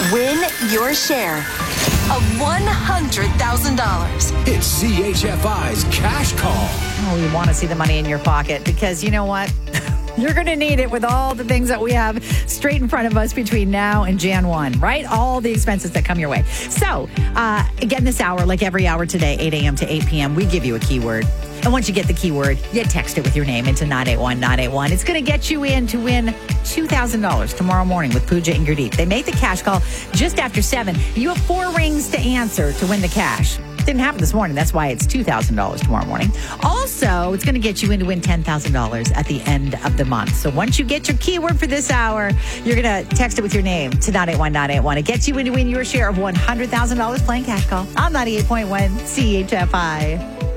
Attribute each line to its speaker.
Speaker 1: Win your share of $100,000.
Speaker 2: It's CHFI's Cash Call.
Speaker 3: Oh, we want to see the money in your pocket because you know what? You're going to need it with all the things that we have straight in front of us between now and Jan 1, right? All the expenses that come your way. So, again, this hour, like every hour today, 8 a.m. to 8 p.m., we give you a keyword. And once you get the keyword, you text it with your name into 981-981. It's going to get you in to win $2,000 tomorrow morning with Pooja and Gurdeep. They make the cash call just after 7. You have 4 rings to answer to win the cash. Didn't happen this morning. That's why it's $2,000 tomorrow morning. Also, it's going to get you in to win $10,000 at the end of the month. So once you get your keyword for this hour, you're going to text it with your name to 981-981. It gets you in to win your share of $100,000 playing cash call on 98.1 CHFI.